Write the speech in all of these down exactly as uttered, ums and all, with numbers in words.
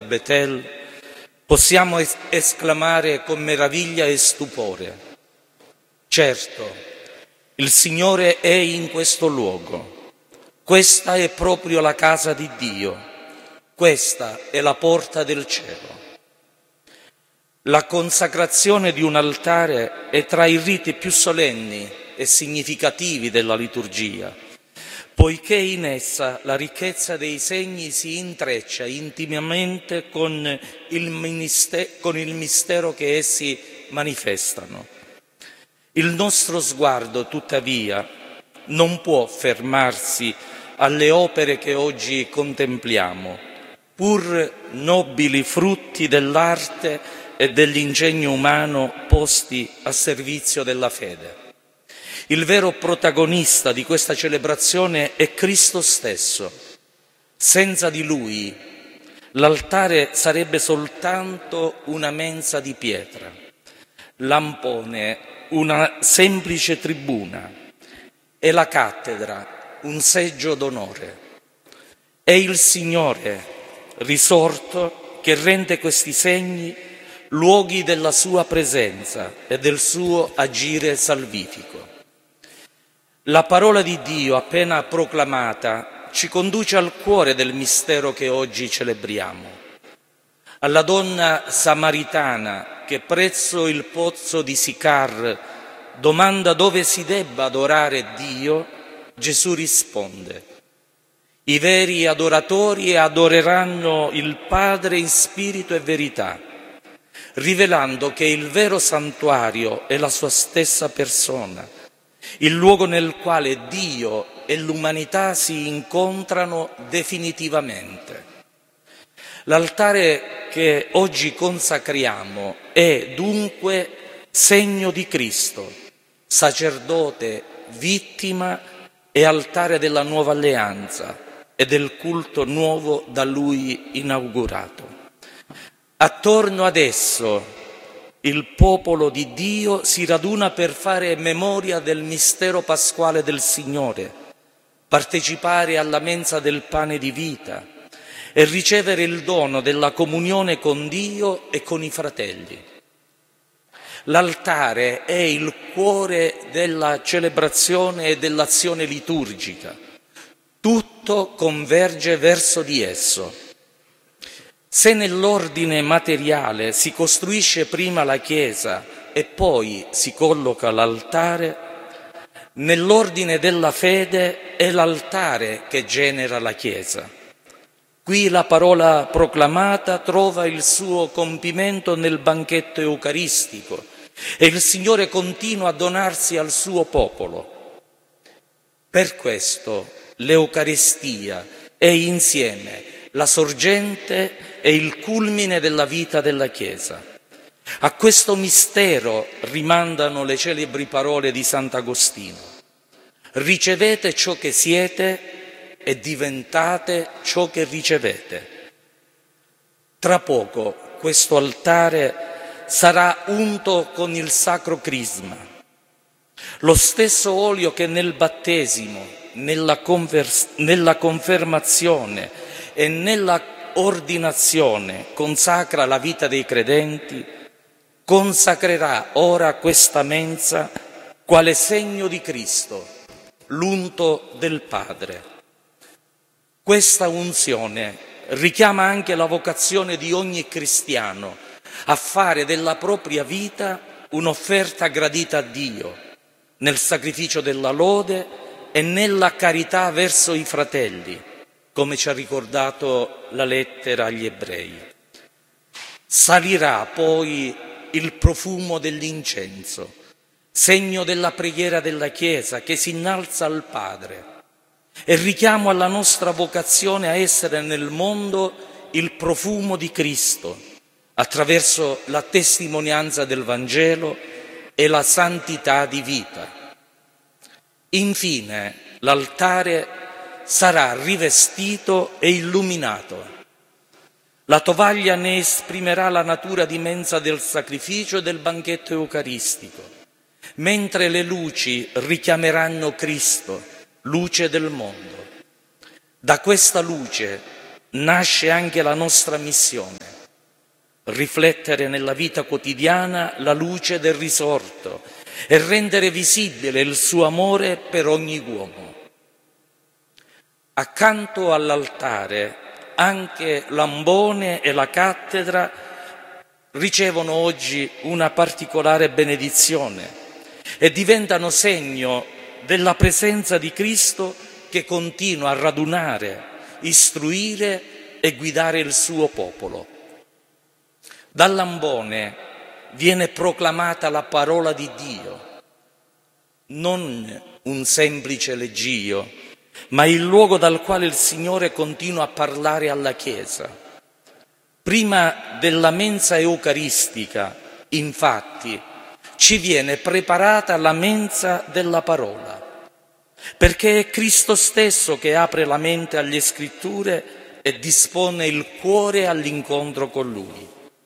Betel, possiamo es- esclamare con meraviglia e stupore: certo, il Signore è in questo luogo, questa è proprio la casa di Dio, questa è la porta del cielo. La consacrazione di un altare è tra i riti più solenni e significativi della liturgia, poiché in essa la ricchezza dei segni si intreccia intimamente con il, ministero, con il mistero che essi manifestano. Il nostro sguardo, tuttavia, non può fermarsi alle opere che oggi contempliamo, pur nobili frutti dell'arte e dell'ingegno umano posti a servizio della fede. Il vero protagonista di questa celebrazione è Cristo stesso. Senza di Lui l'altare sarebbe soltanto una mensa di pietra, l'ampone una semplice tribuna e la cattedra un seggio d'onore. È il Signore risorto che rende questi segni luoghi della sua presenza e del suo agire salvifico. La parola di Dio appena proclamata ci conduce al cuore del mistero che oggi celebriamo. Alla donna samaritana che presso il pozzo di Sicar domanda dove si debba adorare Dio, Gesù risponde: i veri adoratori adoreranno il Padre in spirito e verità, rivelando che il vero santuario è la sua stessa persona, il luogo nel quale Dio e l'umanità si incontrano definitivamente. L'altare che oggi consacriamo è dunque segno di Cristo, sacerdote, vittima e altare della nuova alleanza e del culto nuovo da Lui inaugurato. Attorno ad esso il popolo di Dio si raduna per fare memoria del mistero pasquale del Signore, partecipare alla mensa del pane di vita e ricevere il dono della comunione con Dio e con i fratelli. L'altare è il cuore della celebrazione e dell'azione liturgica. Tutto converge verso di esso. Se nell'ordine materiale si costruisce prima la chiesa e poi si colloca l'altare, nell'ordine della fede è l'altare che genera la chiesa. Qui la parola proclamata trova il suo compimento nel banchetto eucaristico e il Signore continua a donarsi al suo popolo. Per questo l'Eucaristia è insieme la sorgente e il culmine della vita della Chiesa. A questo mistero rimandano le celebri parole di Sant'Agostino: ricevete ciò che siete e diventate ciò che ricevete. Tra poco questo altare sarà unto con il sacro crisma, lo stesso olio che nel battesimo, nella, convers- nella confermazione e nella ordinazione consacra la vita dei credenti, consacrerà ora questa mensa quale segno di Cristo, l'unto del Padre. Questa unzione richiama anche la vocazione di ogni cristiano a fare della propria vita un'offerta gradita a Dio, nel sacrificio della lode e nella carità verso i fratelli, come ci ha ricordato la lettera agli Ebrei. Salirà poi il profumo dell'incenso, segno della preghiera della Chiesa che si innalza al Padre, e richiamo alla nostra vocazione a essere nel mondo il profumo di Cristo, attraverso la testimonianza del Vangelo e la santità di vita. Infine, l'altare sarà rivestito e illuminato. La tovaglia ne esprimerà la natura di mensa del sacrificio e del banchetto eucaristico, mentre le luci richiameranno Cristo, luce del mondo. Da questa luce nasce anche la nostra missione: riflettere nella vita quotidiana la luce del risorto e rendere visibile il suo amore per ogni uomo. Accanto all'altare anche l'ambone e la cattedra ricevono oggi una particolare benedizione e diventano segno della presenza di Cristo che continua a radunare, istruire e guidare il suo popolo. Dall'ambone viene proclamata la parola di Dio, non un semplice leggio, ma il luogo dal quale il Signore continua a parlare alla Chiesa. Prima della mensa eucaristica, infatti, ci viene preparata la mensa della parola, perché è Cristo stesso che apre la mente alle Scritture e dispone il cuore all'incontro con Lui.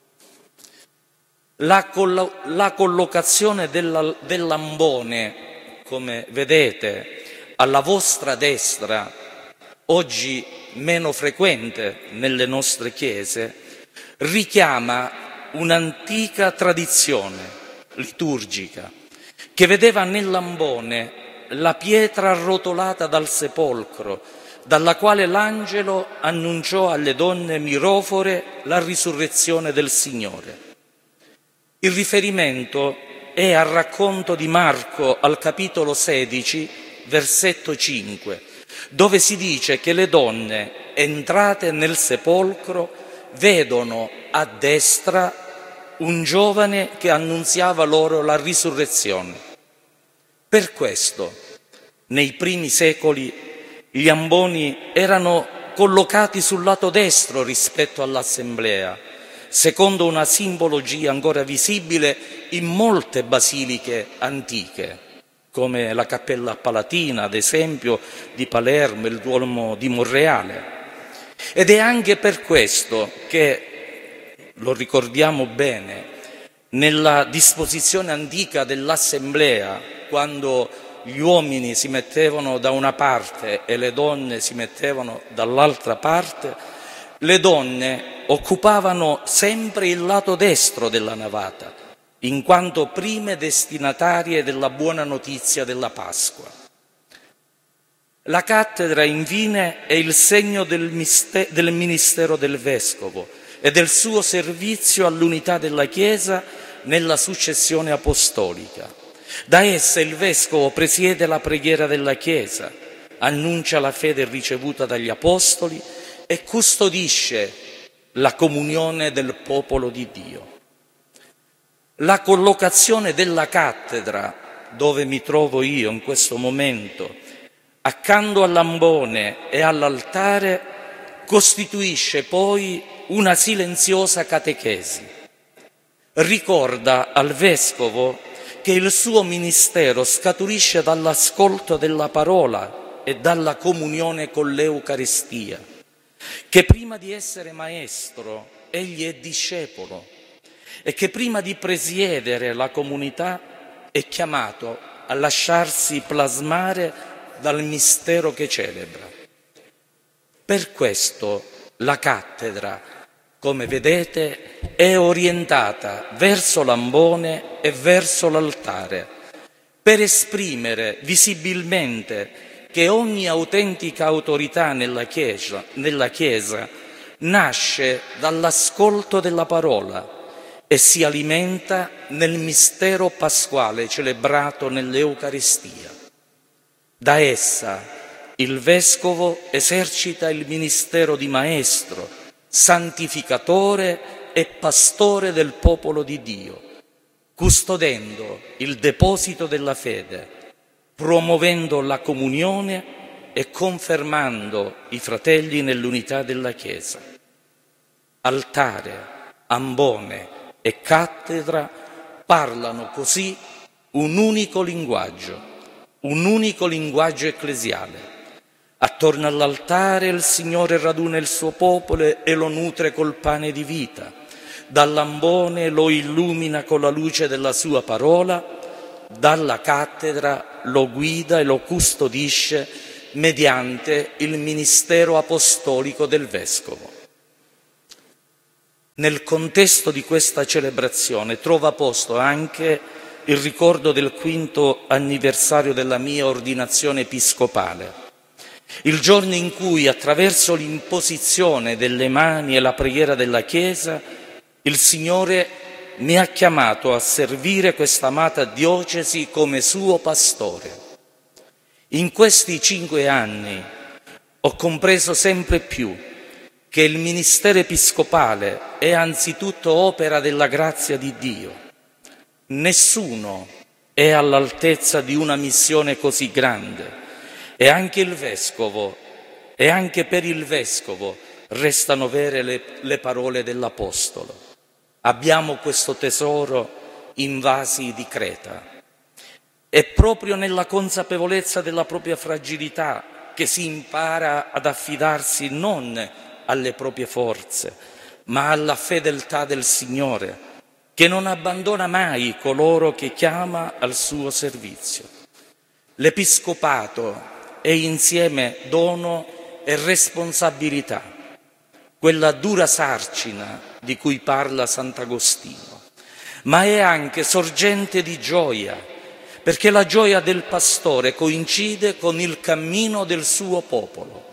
La, collo- la collocazione della, dell'ambone, come vedete, alla vostra destra, oggi meno frequente nelle nostre chiese, richiama un'antica tradizione liturgica che vedeva nell'ambone la pietra arrotolata dal sepolcro, dalla quale l'angelo annunciò alle donne mirofore la risurrezione del Signore. Il riferimento è al racconto di Marco al capitolo sedici, versetto cinque, dove si dice che le donne, entrate nel sepolcro, vedono a destra un giovane che annunziava loro la risurrezione. Per questo, nei primi secoli, gli amboni erano collocati sul lato destro rispetto all'assemblea, secondo una simbologia ancora visibile in molte basiliche antiche, come la Cappella Palatina, ad esempio, di Palermo, il Duomo di Monreale. Ed è anche per questo che, lo ricordiamo bene, nella disposizione antica dell'assemblea, quando gli uomini si mettevano da una parte e le donne si mettevano dall'altra parte, le donne occupavano sempre il lato destro della navata, in quanto prime destinatarie della buona notizia della Pasqua. La cattedra, infine, è il segno del, miste- del ministero del Vescovo e del suo servizio all'unità della Chiesa nella successione apostolica. Da essa il Vescovo presiede la preghiera della Chiesa, annuncia la fede ricevuta dagli Apostoli e custodisce la comunione del popolo di Dio. La collocazione della cattedra, dove mi trovo io in questo momento, accanto all'ambone e all'altare, costituisce poi una silenziosa catechesi. Ricorda al Vescovo che il suo ministero scaturisce dall'ascolto della parola e dalla comunione con l'Eucaristia, che prima di essere maestro egli è discepolo e che prima di presiedere la comunità è chiamato a lasciarsi plasmare dal mistero che celebra. Per questo la cattedra, come vedete, è orientata verso l'ambone e verso l'altare, per esprimere visibilmente che ogni autentica autorità nella Chiesa, nella Chiesa nasce dall'ascolto della parola e si alimenta nel mistero pasquale celebrato nell'Eucaristia. Da essa il Vescovo esercita il ministero di maestro, santificatore e pastore del popolo di Dio, custodendo il deposito della fede, promuovendo la comunione e confermando i fratelli nell'unità della Chiesa. Altare, ambone e cattedra parlano così un unico linguaggio, un unico linguaggio ecclesiale. Attorno all'altare il Signore raduna il suo popolo e lo nutre col pane di vita. Dall'ambone lo illumina con la luce della sua parola, dalla cattedra lo guida e lo custodisce mediante il ministero apostolico del Vescovo. Nel contesto di questa celebrazione trova posto anche il ricordo del quinto anniversario della mia ordinazione episcopale, il giorno in cui, attraverso l'imposizione delle mani e la preghiera della Chiesa, il Signore mi ha chiamato a servire questa amata diocesi come suo pastore. In questi cinque anni ho compreso sempre più che il ministero episcopale è anzitutto opera della grazia di Dio. Nessuno è all'altezza di una missione così grande e anche il Vescovo, e anche per il Vescovo restano vere le, le parole dell'Apostolo. Abbiamo questo tesoro in vasi di Creta. È proprio nella consapevolezza della propria fragilità che si impara ad affidarsi non alle proprie forze, ma alla fedeltà del Signore, che non abbandona mai coloro che chiama al suo servizio. L'Episcopato è insieme dono e responsabilità, quella dura sarcina di cui parla Sant'Agostino, ma è anche sorgente di gioia, perché la gioia del pastore coincide con il cammino del suo popolo.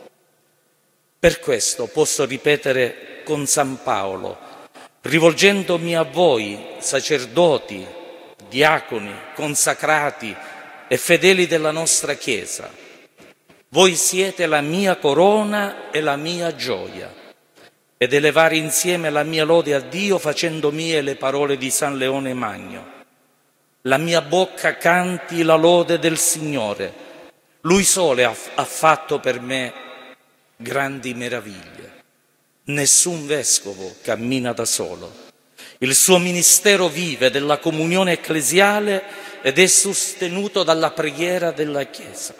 Per questo posso ripetere con San Paolo, rivolgendomi a voi, sacerdoti, diaconi, consacrati e fedeli della nostra Chiesa: voi siete la mia corona e la mia gioia. Ed elevare insieme la mia lode a Dio facendo mie le parole di San Leone Magno. La mia bocca canti la lode del Signore. Lui solo ha, ha fatto per me grandi meraviglie. Nessun vescovo cammina da solo. Il suo ministero vive della comunione ecclesiale ed è sostenuto dalla preghiera della Chiesa.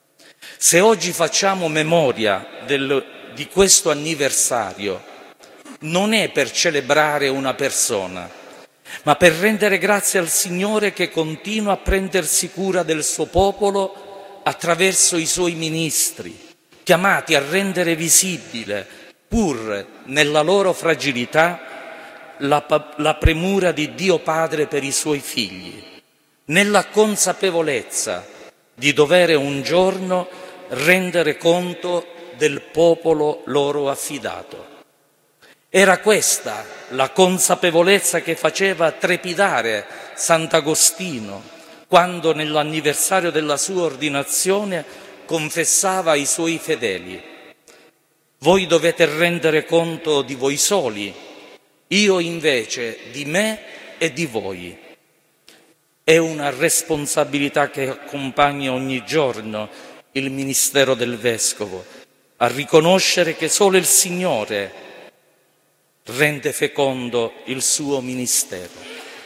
Se oggi facciamo memoria del, di questo anniversario, non è per celebrare una persona, ma per rendere grazie al Signore che continua a prendersi cura del suo popolo attraverso i suoi ministri, chiamati a rendere visibile, pur nella loro fragilità, la, la premura di Dio Padre per i suoi figli, nella consapevolezza di dover un giorno rendere conto del popolo loro affidato. Era questa la consapevolezza che faceva trepidare Sant'Agostino quando nell'anniversario della sua ordinazione confessava ai suoi fedeli: voi dovete rendere conto di voi soli, io invece di me e di voi. È una responsabilità che accompagna ogni giorno il ministero del Vescovo, a riconoscere che solo il Signore rende fecondo il suo ministero.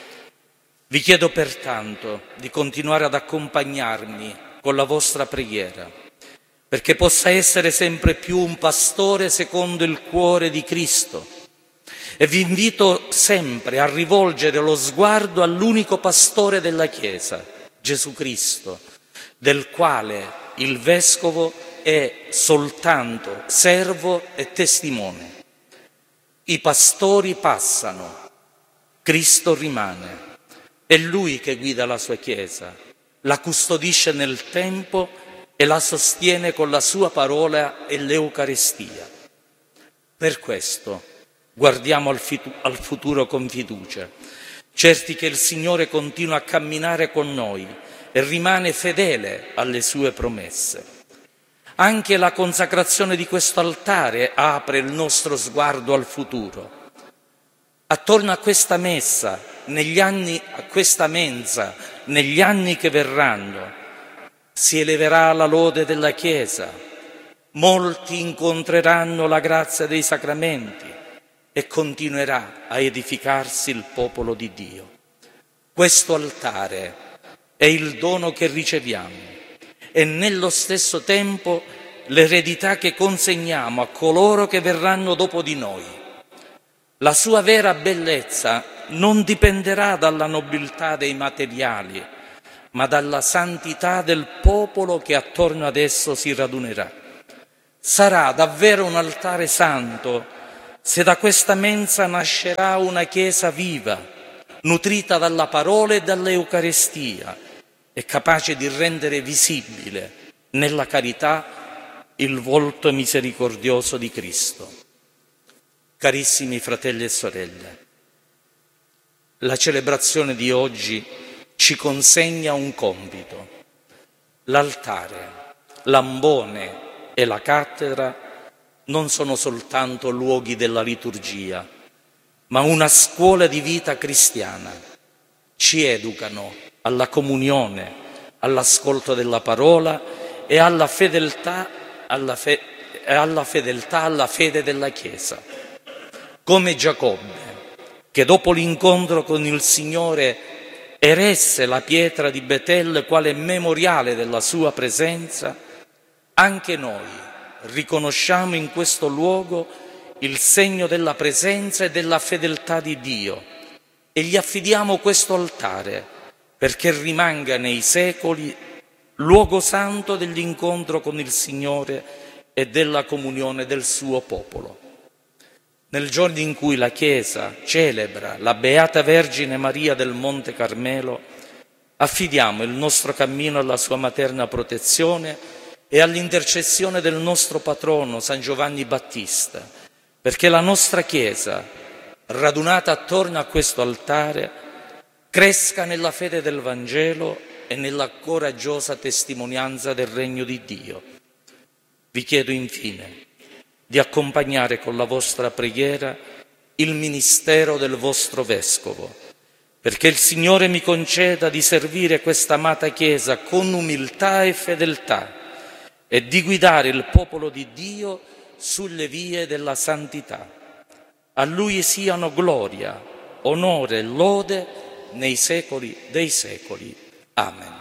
Vi chiedo pertanto di continuare ad accompagnarmi con la vostra preghiera, perché possa essere sempre più un pastore secondo il cuore di Cristo. E vi invito sempre a rivolgere lo sguardo all'unico pastore della Chiesa, Gesù Cristo, del quale il Vescovo è soltanto servo e testimone. I pastori passano, Cristo rimane. È Lui che guida la sua Chiesa, la custodisce nel tempo e la sostiene con la sua parola e l'Eucaristia. Per questo guardiamo al, fitu- al futuro con fiducia, certi che il Signore continua a camminare con noi e rimane fedele alle sue promesse. Anche la consacrazione di questo altare apre il nostro sguardo al futuro. Attorno a questa messa, negli anni, a questa mensa, negli anni che verranno, si eleverà la lode della Chiesa, molti incontreranno la grazia dei sacramenti e continuerà a edificarsi il popolo di Dio. Questo altare è il dono che riceviamo e nello stesso tempo l'eredità che consegniamo a coloro che verranno dopo di noi. La sua vera bellezza non dipenderà dalla nobiltà dei materiali, ma dalla santità del popolo che attorno ad esso si radunerà. Sarà davvero un altare santo se da questa mensa nascerà una Chiesa viva, nutrita dalla parola e dall'Eucaristia e capace di rendere visibile nella carità il volto misericordioso di Cristo. Carissimi fratelli e sorelle, la celebrazione di oggi ci consegna un compito. L'altare, l'ambone e la cattedra non sono soltanto luoghi della liturgia, ma una scuola di vita cristiana. Ci educano alla comunione, all'ascolto della parola e alla fedeltà alla, fe- e alla fedeltà alla fede della Chiesa. Come Giacobbe, che dopo l'incontro con il Signore eresse la pietra di Betel quale memoriale della sua presenza, anche noi riconosciamo in questo luogo il segno della presenza e della fedeltà di Dio e gli affidiamo questo altare perché rimanga nei secoli luogo santo dell'incontro con il Signore e della comunione del suo popolo. Nel giorno in cui la Chiesa celebra la Beata Vergine Maria del Monte Carmelo, affidiamo il nostro cammino alla sua materna protezione e all'intercessione del nostro patrono San Giovanni Battista, perché la nostra Chiesa, radunata attorno a questo altare, cresca nella fede del Vangelo e nella coraggiosa testimonianza del Regno di Dio. Vi chiedo infine di accompagnare con la vostra preghiera il ministero del vostro Vescovo, perché il Signore mi conceda di servire questa amata Chiesa con umiltà e fedeltà e di guidare il popolo di Dio sulle vie della santità. A Lui siano gloria, onore e lode nei secoli dei secoli. Amen.